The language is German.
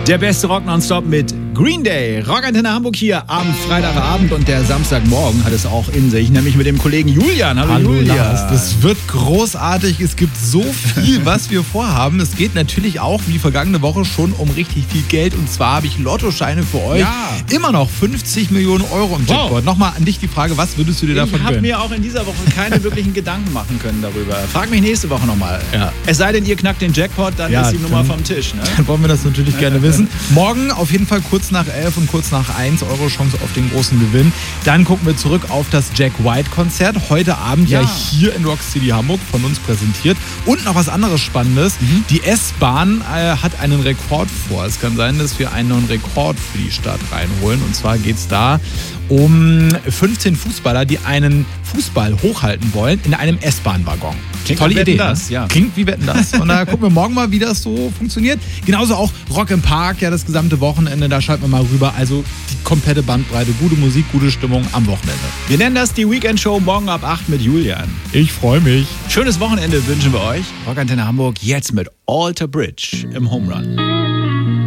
Der beste Rock nonstop mit Green Day. Rockantenne Hamburg hier am Freitagabend und der Samstagmorgen hat es auch in sich, nämlich mit dem Kollegen Julian. Hallo Julian. Lars, das wird großartig. Es gibt so viel, was wir vorhaben. Es geht natürlich auch wie vergangene Woche schon um richtig viel Geld. Und zwar habe ich Lottoscheine für euch. Ja. Immer noch 50 Millionen Euro im Jackpot. Wow. Nochmal an dich die Frage, was würdest du dir davon Ich habe gönnen? mir auch in dieser Woche keine wirklichen Gedanken machen können darüber. Frag mich nächste Woche nochmal. Ja. Es sei denn, ihr knackt den Jackpot, dann ist die Nummer vom Tisch. Ne? Dann wollen wir das natürlich gerne wissen. Morgen auf jeden Fall kurz nach 11 und kurz nach 1 eure Chance auf den großen Gewinn. Dann gucken wir zurück auf das Jack White Konzert. Heute Abend ja hier in Rock City Hamburg von uns präsentiert. Und noch was anderes Spannendes. Die S-Bahn hat einen Rekord vor. Es kann sein, dass wir einen neuen Rekord für die Stadt reinholen. Und zwar geht es da um 15 Fußballer, die einen Fußball hochhalten wollen in einem S-Bahn-Waggon. Klingt Tolle wie Idee. Wetten, das, ja. Klingt wie Wetten, das. Und da gucken wir morgen mal, wie das so funktioniert. Genauso auch Rock im Park, ja, das gesamte Wochenende, da schalten wir mal rüber. Also die komplette Bandbreite, gute Musik, gute Stimmung am Wochenende. Wir nennen das die Weekend Show morgen ab 8 mit Julian. Ich freue mich. Schönes Wochenende wünschen wir euch. Rockantenne Hamburg jetzt mit Alter Bridge im Home Run.